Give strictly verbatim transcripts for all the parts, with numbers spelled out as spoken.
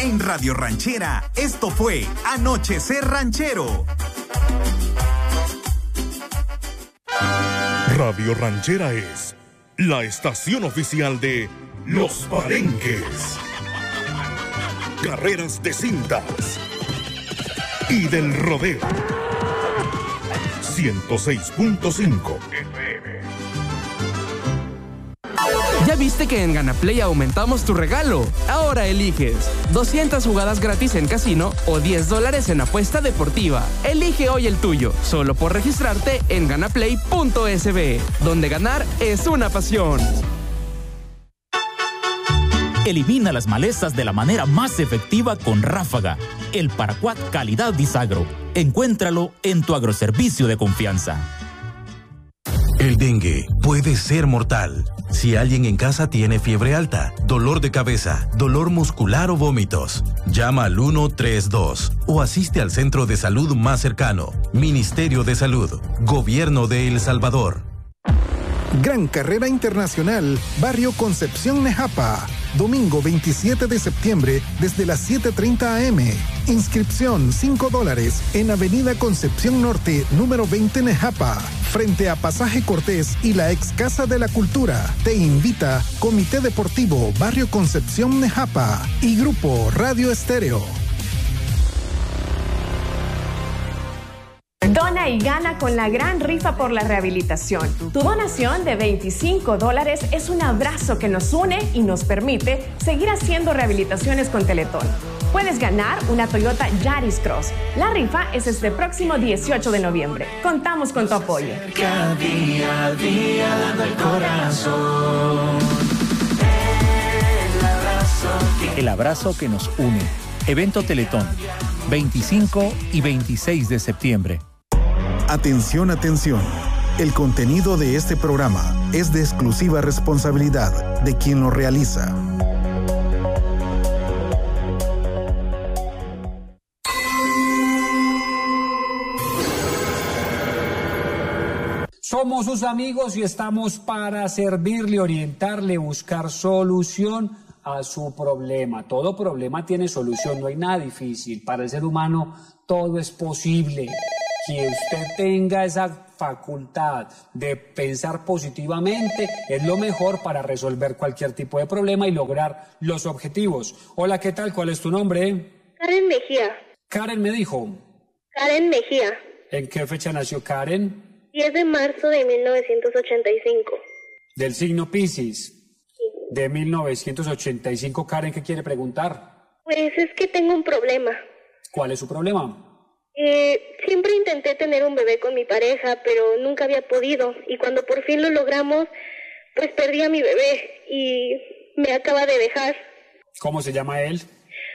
En Radio Ranchera, esto fue Anochecer Ranchero. Radio Ranchera es la estación oficial de Los Palenques, carreras de cintas y del rodeo. ciento seis punto cinco F M. ¿Ya viste que en Ganaplay aumentamos tu regalo? Ahora eliges doscientas jugadas gratis en casino o diez dólares en apuesta deportiva. Elige hoy el tuyo, solo por registrarte en ganaplay punto es be, donde ganar es una pasión. Elimina las malezas de la manera más efectiva con Ráfaga, el paraquat calidad Disagro. Encuéntralo en tu agroservicio de confianza. El dengue puede ser mortal. Si alguien en casa tiene fiebre alta, dolor de cabeza, dolor muscular o vómitos, llama al uno tres dos o asiste al centro de salud más cercano. Ministerio de Salud, Gobierno de El Salvador. Gran Carrera Internacional, Barrio Concepción Nejapa. Domingo veintisiete de septiembre desde las siete treinta a eme. Inscripción cinco dólares en Avenida Concepción Norte, número veinte Nejapa, frente a Pasaje Cortés y la ex Casa de la Cultura. Te invita Comité Deportivo Barrio Concepción Nejapa y Grupo Radio Estéreo. Dona y gana con la gran rifa por la rehabilitación. Tu donación de veinticinco dólares es un abrazo que nos une y nos permite seguir haciendo rehabilitaciones con Teletón. Puedes ganar una Toyota Yaris Cross. La rifa es este próximo dieciocho de noviembre. Contamos con tu apoyo. Cerca, día a día, dando el corazón. El abrazo que... El abrazo que nos une. Evento Teletón, veinticinco y veintiséis de septiembre. Atención, atención. El contenido de este programa es de exclusiva responsabilidad de quien lo realiza. Somos sus amigos y estamos para servirle, orientarle, buscar solución a su problema. Todo problema tiene solución, no hay nada difícil. Para el ser humano todo es posible. Que usted tenga esa facultad de pensar positivamente es lo mejor para resolver cualquier tipo de problema y lograr los objetivos. Hola, ¿qué tal? ¿Cuál es tu nombre? Karen Mejía. Karen me dijo. Karen Mejía. ¿En qué fecha nació Karen? diez de marzo de mil novecientos ochenta y cinco. Del signo Piscis. Sí. De mil novecientos ochenta y cinco. Karen, ¿qué quiere preguntar? Pues es que tengo un problema. ¿Cuál es su problema? Eh, siempre intenté tener un bebé con mi pareja, pero nunca había podido. Y cuando por fin lo logramos, pues perdí a mi bebé y me acaba de dejar. ¿Cómo se llama él?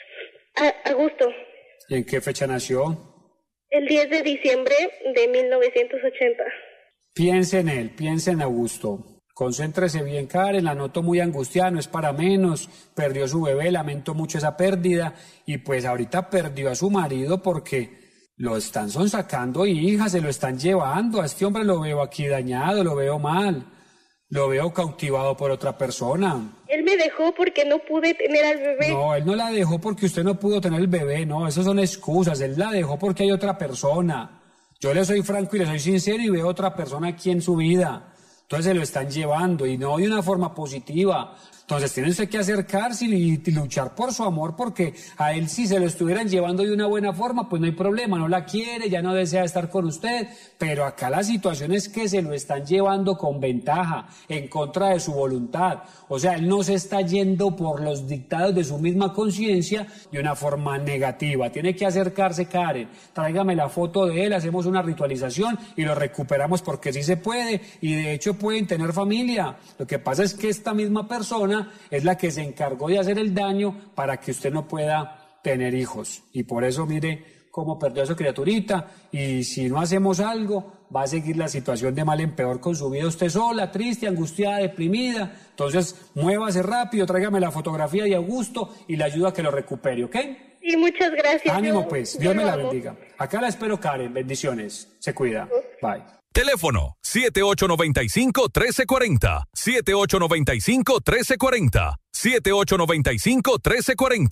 A- Augusto. ¿Y en qué fecha nació? El diez de diciembre de mil novecientos ochenta. Piense en él, piense en Augusto. Concéntrese bien, Karen, la noto muy angustiada, no es para menos. Perdió su bebé, lamento mucho esa pérdida. Y pues ahorita perdió a su marido porque... lo están sonsacando, hija, se lo están llevando. A este hombre lo veo aquí dañado, lo veo mal. Lo veo cautivado por otra persona. Él me dejó porque no pude tener al bebé. No, él no la dejó porque usted no pudo tener el bebé, no, esas son excusas. Él la dejó porque hay otra persona. Yo le soy franco y le soy sincero y veo otra persona aquí en su vida. Entonces se lo están llevando y no de una forma positiva. Entonces tiene usted que acercarse y, y luchar por su amor, porque a él si se lo estuvieran llevando de una buena forma, pues no hay problema, no la quiere, ya no desea estar con usted, pero acá la situación es que se lo están llevando con ventaja, en contra de su voluntad. O sea, él no se está yendo por los dictados de su misma conciencia de una forma negativa. Tiene que acercarse, Karen, tráigame la foto de él, hacemos una ritualización y lo recuperamos porque sí se puede, y de hecho pueden tener familia. Lo que pasa es que esta misma persona es la que se encargó de hacer el daño para que usted no pueda tener hijos. Y por eso mire cómo perdió a su criaturita. Y si no hacemos algo, va a seguir la situación de mal en peor con su vida. Usted sola, triste, angustiada, deprimida. Entonces, muévase rápido, tráigame la fotografía de Augusto y le ayudo a que lo recupere, ¿ok? Sí, muchas gracias. Ánimo, yo, pues. yo Dios me la amo. bendiga. Acá la espero, Karen. Bendiciones. Se cuida. Bye. Teléfono siete ocho nueve cinco, uno tres cuatro cero, siete ocho nueve cinco, uno tres cuatro cero, siete ocho nueve cinco, uno tres cuatro cero,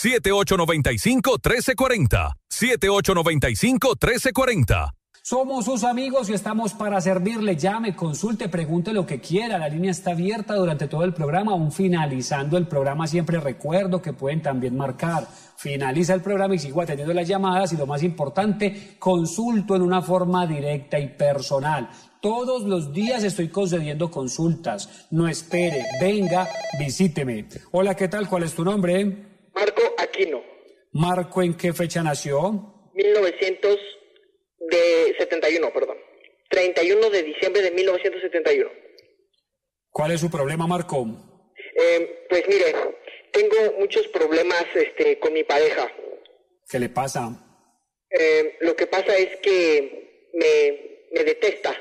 siete ocho nueve cinco, uno tres cuatro cero. siete ocho nueve cinco, uno tres cuatro cero. Somos sus amigos y estamos para servirle. Llame, consulte, pregunte lo que quiera. La línea está abierta durante todo el programa. Aún finalizando el programa, siempre recuerdo que pueden también marcar. Finaliza el programa y sigo atendiendo las llamadas y lo más importante, consulto en una forma directa y personal. Todos los días estoy concediendo consultas. No espere, venga, visíteme. Hola, ¿qué tal? ¿Cuál es tu nombre? Marco Aquino. Marco, ¿en qué fecha nació? mil novecientos setenta y uno, perdón. treinta y uno de diciembre de mil novecientos setenta y uno. ¿Cuál es su problema, Marco? Eh, pues mire, tengo muchos problemas este, con mi pareja. ¿Qué le pasa? Eh, lo que pasa es que me, me detesta.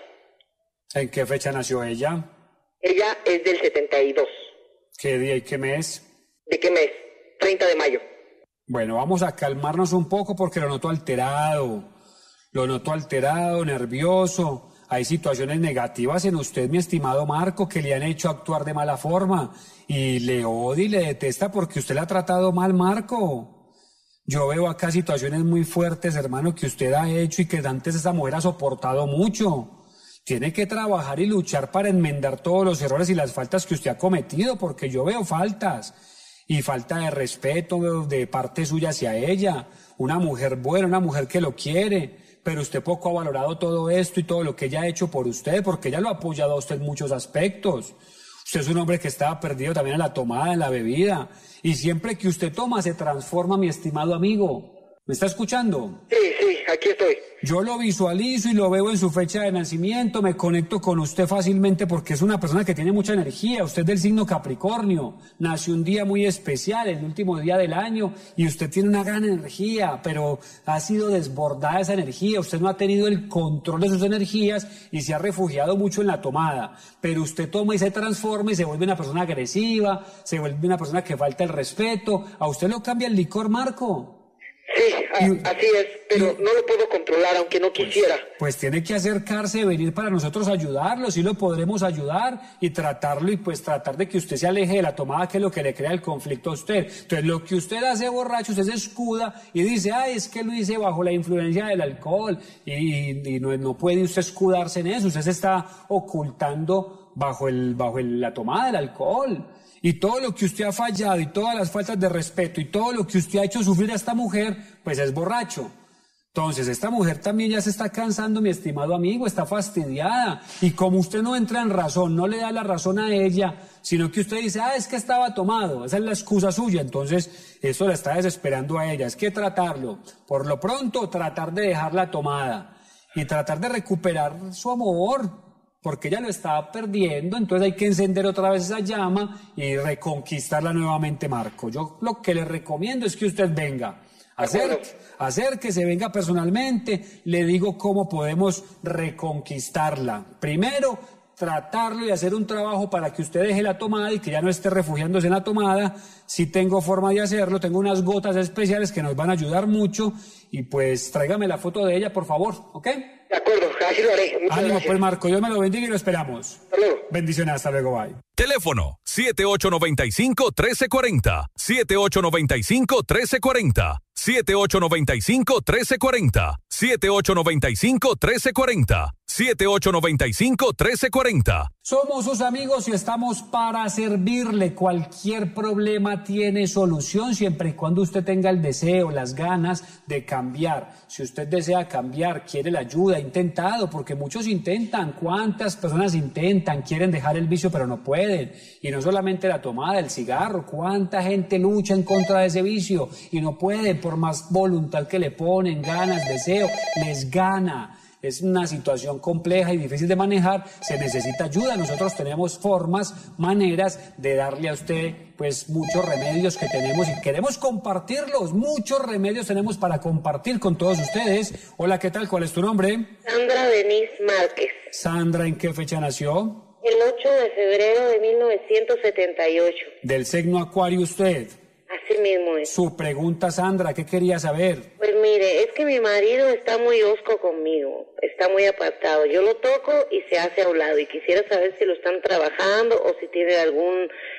¿En qué fecha nació ella? Ella es del setenta y dos. ¿Qué día y qué mes? ¿De qué mes? treinta de mayo. Bueno, vamos a calmarnos un poco porque lo noto alterado. Lo noto alterado, nervioso. Hay situaciones negativas en usted, mi estimado Marco, que le han hecho actuar de mala forma. Y le odia y le detesta porque usted le ha tratado mal, Marco. Yo veo acá situaciones muy fuertes, hermano, que usted ha hecho y que antes esa mujer ha soportado mucho. Tiene que trabajar y luchar para enmendar todos los errores y las faltas que usted ha cometido, porque yo veo faltas. Y falta de respeto de parte suya hacia ella. Una mujer buena, una mujer que lo quiere. Pero usted poco ha valorado todo esto y todo lo que ella ha hecho por usted, porque ella lo ha apoyado a usted en muchos aspectos. Usted es un hombre que estaba perdido también en la tomada, en la bebida. Y siempre que usted toma, se transforma, mi estimado amigo. ¿Me está escuchando? Sí, sí, aquí estoy. Yo lo visualizo y lo veo en su fecha de nacimiento, me conecto con usted fácilmente porque es una persona que tiene mucha energía. Usted es del signo Capricornio, nació un día muy especial, el último día del año, y usted tiene una gran energía, pero ha sido desbordada esa energía. Usted no ha tenido el control de sus energías y se ha refugiado mucho en la tomada. Pero usted toma y se transforma y se vuelve una persona agresiva, se vuelve una persona que falta el respeto. ¿A usted lo cambia el licor, Marco? Sí, a, así es, pero no lo puedo controlar aunque no quisiera. Pues, pues tiene que acercarse, venir para nosotros ayudarlo, sí lo podremos ayudar y tratarlo y pues tratar de que usted se aleje de la tomada, que es lo que le crea el conflicto a usted. Entonces lo que usted hace borracho, usted se escuda y dice, ay, es que lo hice bajo la influencia del alcohol y, y no, no puede usted escudarse en eso, usted se está ocultando bajo, el, bajo el, la tomada del alcohol. Y todo lo que usted ha fallado y todas las faltas de respeto y todo lo que usted ha hecho sufrir a esta mujer, pues es borracho. Entonces, esta mujer también ya se está cansando, mi estimado amigo, está fastidiada. Y como usted no entra en razón, no le da la razón a ella, sino que usted dice, ah, es que estaba tomado, esa es la excusa suya. Entonces, eso la está desesperando a ella. Es que tratarlo, por lo pronto, tratar de dejar la tomada y tratar de recuperar su amor, porque ella lo estaba perdiendo. Entonces hay que encender otra vez esa llama y reconquistarla nuevamente, Marco. Yo lo que le recomiendo es que usted venga, acerque, acérquese, venga personalmente, le digo cómo podemos reconquistarla. Primero, tratarlo y hacer un trabajo para que usted deje la tomada y que ya no esté refugiándose en la tomada. Si tengo forma de hacerlo, tengo unas gotas especiales que nos van a ayudar mucho y pues tráigame la foto de ella, por favor, ¿ok? De acuerdo, así lo haré. Muchas Ánimo, gracias. pues Marco, Dios me lo bendiga y lo esperamos. Hasta luego. Bendiciones, hasta luego, bye. Teléfono siete ocho nueve cinco, uno tres cuatro cero. siete ocho nueve cinco, uno tres cuatro cero. siete ocho nueve cinco, uno tres cuatro cero. siete ocho nueve cinco, uno tres cuatro cero. siete ocho nueve cinco, uno tres cuatro cero. Somos sus amigos y estamos para servirle. Cualquier problema tiene solución siempre y cuando usted tenga el deseo, las ganas de cambiar. Si usted desea cambiar, quiere la ayuda, ha intentado, porque muchos intentan. ¿Cuántas personas intentan, quieren dejar el vicio pero no pueden? Y no solamente la tomada, el cigarro. ¿Cuánta gente lucha en contra de ese vicio y no puede? Por más voluntad que le ponen, ganas, deseo, les gana. Es una situación compleja y difícil de manejar, se necesita ayuda. Nosotros tenemos formas, maneras de darle a usted pues muchos remedios que tenemos y queremos compartirlos. Muchos remedios tenemos para compartir con todos ustedes. Hola, ¿qué tal? ¿Cuál es tu nombre? Sandra Denise Márquez. Sandra, ¿en qué fecha nació? El ocho de febrero de mil novecientos setenta y ocho. ¿Del signo Acuario usted? Así mismo es. Su pregunta, Sandra, ¿qué quería saber? Pues mire, es que mi marido está muy hosco conmigo, está muy apartado. Yo lo toco y se hace a un lado y quisiera saber si lo están trabajando o si tiene algún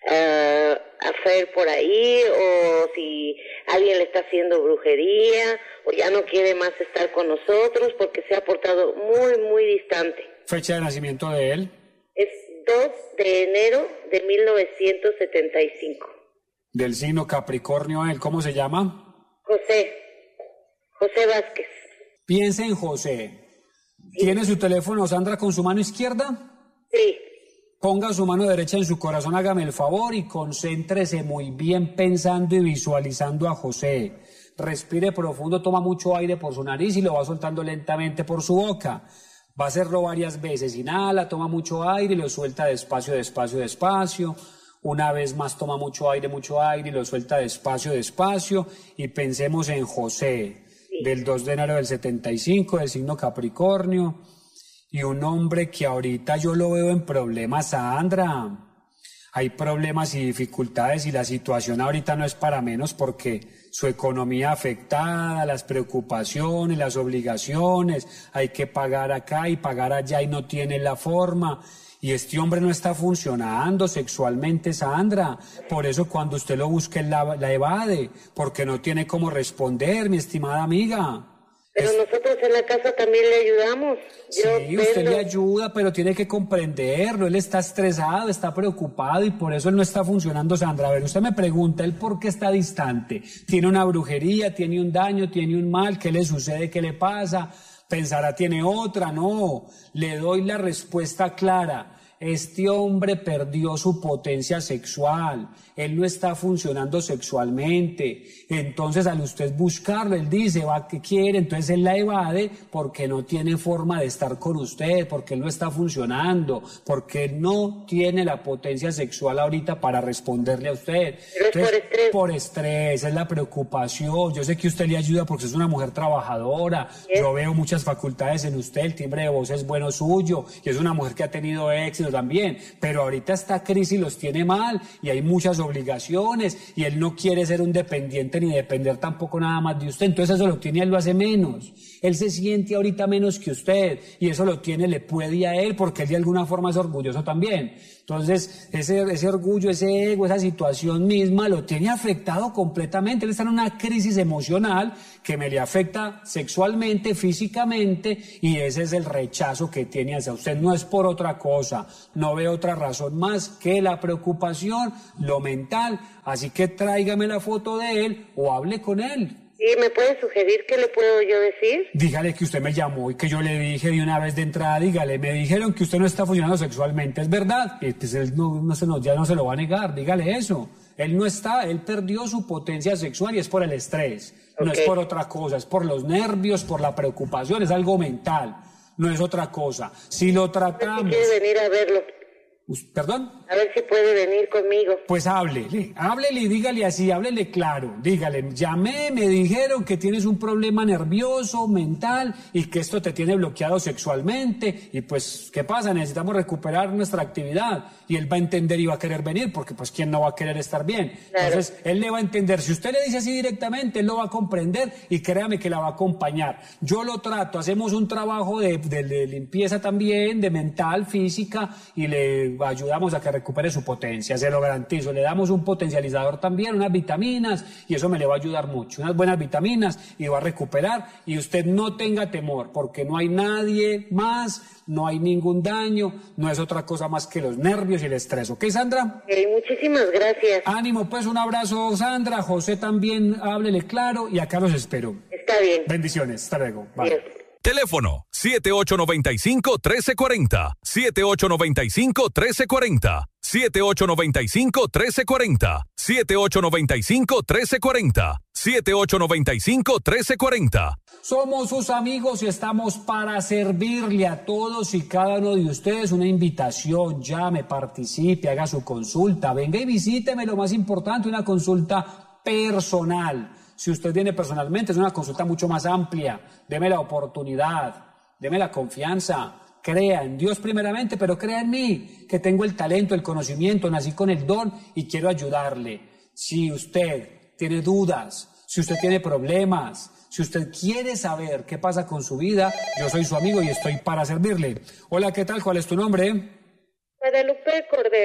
uh, a Fer por ahí, o si alguien le está haciendo brujería, o ya no quiere más estar con nosotros porque se ha portado muy, muy distante. ¿Fecha de nacimiento de él? Es dos de enero de mil novecientos setenta y cinco. Del signo Capricornio, él, ¿cómo se llama? José, José Vázquez. Piensa en José. Sí. ¿Tiene su teléfono, Sandra, con su mano izquierda? Sí. Ponga su mano derecha en su corazón, hágame el favor y concéntrese muy bien pensando y visualizando a José. Respire profundo, toma mucho aire por su nariz y lo va soltando lentamente por su boca. Va a hacerlo varias veces. Inhala, toma mucho aire y lo suelta despacio, despacio, despacio. Una vez más toma mucho aire, mucho aire y lo suelta despacio, despacio. Y pensemos en José, sí. Del dos de enero del setenta y cinco, del signo Capricornio. Y un hombre que ahorita yo lo veo en problemas, Sandra. Hay problemas y dificultades y la situación ahorita no es para menos porque su economía afectada, las preocupaciones, las obligaciones, hay que pagar acá y pagar allá y no tiene la forma. Y este hombre no está funcionando sexualmente, Sandra. Por eso cuando usted lo busque la, la evade, porque no tiene cómo responder, mi estimada amiga. Pero es... nosotros en la casa también le ayudamos. Yo sí, usted vendo... le ayuda, pero tiene que comprenderlo. Él está estresado, está preocupado y por eso él no está funcionando, Sandra. A ver, usted me pregunta, ¿él por qué está distante? ¿Tiene una brujería? ¿Tiene un daño? ¿Tiene un mal? ¿Qué le sucede? ¿Qué le pasa? Pensará, ¿tiene otra? No, le doy la respuesta clara. Este hombre perdió su potencia sexual, él no está funcionando sexualmente, entonces al usted buscarlo, él dice, va, ¿qué quiere? Entonces él la evade porque no tiene forma de estar con usted, porque él no está funcionando, porque él no tiene la potencia sexual ahorita para responderle a usted. Pero entonces, es por estrés. Por estrés, es la preocupación, yo sé que usted le ayuda porque es una mujer trabajadora, ¿sí? Yo veo muchas facultades en usted, el timbre de voz es bueno suyo, y es una mujer que ha tenido éxito también, pero ahorita esta crisis los tiene mal y hay muchas obligaciones y él no quiere ser un dependiente ni depender tampoco nada más de usted, entonces eso lo tiene, él lo hace menos, él se siente ahorita menos que usted y eso lo tiene, le puede a él porque él de alguna forma es orgulloso también. Entonces, ese, ese orgullo, ese ego, esa situación misma lo tiene afectado completamente. Él está en una crisis emocional que me le afecta sexualmente, físicamente, y ese es el rechazo que tiene hacia usted. No es por otra cosa, no veo otra razón más que la preocupación, lo mental. Así que tráigame la foto de él o hable con él. ¿Y me puede sugerir qué le puedo yo decir? Dígale que usted me llamó y que yo le dije de una vez de entrada, dígale, me dijeron que usted no está funcionando sexualmente, ¿es verdad? Y pues él no, no se nos, ya no se lo va a negar, dígale eso. Él no está, él perdió su potencia sexual y es por el estrés, okay. No es por otra cosa, es por los nervios, por la preocupación, es algo mental, no es otra cosa. Si lo tratamos... Si quiere venir a verlo. ¿Perdón? A ver si puede venir conmigo. Pues háblele, háblele y dígale así, háblele claro, dígale, llamé, me dijeron que tienes un problema nervioso, mental y que esto te tiene bloqueado sexualmente y pues, ¿qué pasa? Necesitamos recuperar nuestra actividad y él va a entender y va a querer venir porque pues, ¿quién no va a querer estar bien? Claro. Entonces, él le va a entender, si usted le dice así directamente, él lo va a comprender y créame que la va a acompañar. Yo lo trato, hacemos un trabajo de, de, de limpieza también, de mental, física y le ayudamos a que recupere su potencia, se lo garantizo, le damos un potencializador también, unas vitaminas y eso me le va a ayudar mucho, unas buenas vitaminas y va a recuperar y usted no tenga temor porque no hay nadie más, no hay ningún daño, no es otra cosa más que los nervios y el estrés, ¿ok, Sandra? Okay, muchísimas gracias. Ánimo, pues un abrazo, Sandra, José también, háblele claro y acá los espero. Está bien. Bendiciones, hasta luego. Bye. Bien. Teléfono siete ocho nueve cinco, uno tres cuatro cero, siete ocho nueve cinco, uno tres cuatro cero, siete ocho nueve cinco, uno tres cuatro cero, siete ocho nueve cinco, uno tres cuatro cero, siete ocho nueve cinco, uno tres cuatro cero. Somos sus amigos y estamos para servirle a todos y cada uno de ustedes una invitación. Llame, participe, haga su consulta, venga y visíteme, lo más importante, una consulta personal. Si usted viene personalmente, es una consulta mucho más amplia. Deme la oportunidad, deme la confianza. Crea en Dios primeramente, pero crea en mí, que tengo el talento, el conocimiento, nací con el don y quiero ayudarle. Si usted tiene dudas, si usted tiene problemas, si usted quiere saber qué pasa con su vida, yo soy su amigo y estoy para servirle. Hola, ¿qué tal? ¿Cuál es tu nombre? Guadalupe Cordero.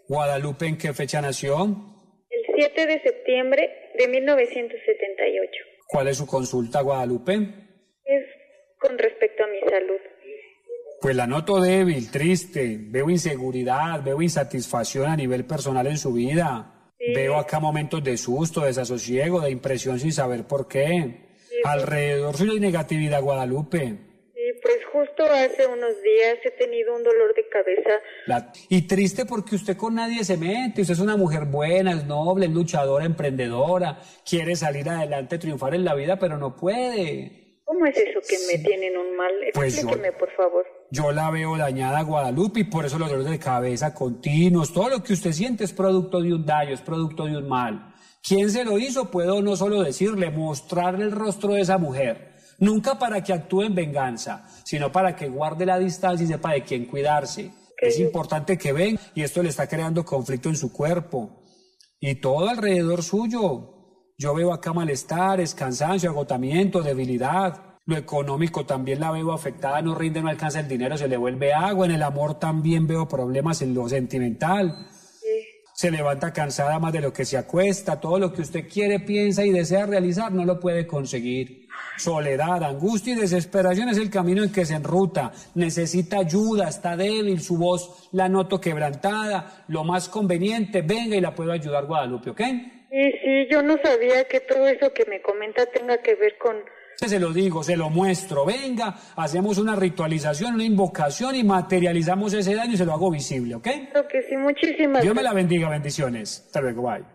Guadalupe, ¿en qué fecha nació? El siete de septiembre de mil novecientos setenta y ocho. ¿Cuál es su consulta, Guadalupe? Es con respecto a mi salud. Pues la noto débil, triste, veo inseguridad, veo insatisfacción a nivel personal en su vida. Sí. Veo acá momentos de susto, de desasosiego, de impresión sin saber por qué. Sí, alrededor suyo hay negatividad, Guadalupe. Sí, pues justo hace unos días he tenido un dolor de cabeza. La... Y triste porque usted con nadie se mete, usted es una mujer buena, es noble, es luchadora, emprendedora, quiere salir adelante, triunfar en la vida, pero no puede. ¿Cómo es eso que me tienen un mal? Explíqueme, pues yo, por favor. Yo la veo dañada, Guadalupe, y por eso los dolores de cabeza continuos. Todo lo que usted siente es producto de un daño, es producto de un mal. ¿Quién se lo hizo? Puedo no solo decirle, mostrarle el rostro de esa mujer. Nunca para que actúe en venganza, sino para que guarde la distancia y sepa de quién cuidarse. Okay. Es importante que venga, y esto le está creando conflicto en su cuerpo. Y todo alrededor suyo. Yo veo acá malestares, cansancio, agotamiento, debilidad. Lo económico también la veo afectada, no rinde, no alcanza el dinero, se le vuelve agua. En el amor también veo problemas en lo sentimental. Sí. Se levanta cansada más de lo que se acuesta. Todo lo que usted quiere, piensa y desea realizar no lo puede conseguir. Soledad, angustia y desesperación es el camino en que se enruta. Necesita ayuda, está débil, su voz la noto quebrantada. Lo más conveniente, venga y la puedo ayudar, Guadalupe, ¿ok? Sí, sí, yo no sabía que todo eso que me comenta tenga que ver con... Se lo digo, se lo muestro. Venga, hacemos una ritualización, una invocación y materializamos ese daño y se lo hago visible, ¿ok? Creo que sí, muchísimas gracias. Dios me la bendiga, bendiciones. Hasta luego, bye.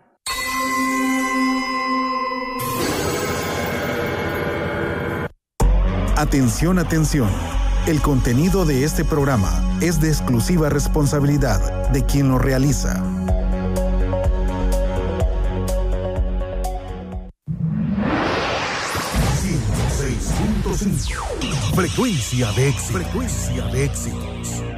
Atención, atención. El contenido de este programa es de exclusiva responsabilidad de quien lo realiza. Frecuencia de éxitos. Frecuencia de éxitos.